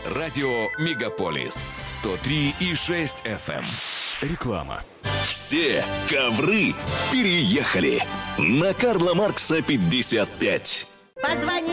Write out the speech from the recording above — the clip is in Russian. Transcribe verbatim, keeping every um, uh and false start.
Радио «Мегаполис» сто три и шесть эф эм. Реклама. Все ковры переехали на Карла Маркса пятьдесят пять. Позвони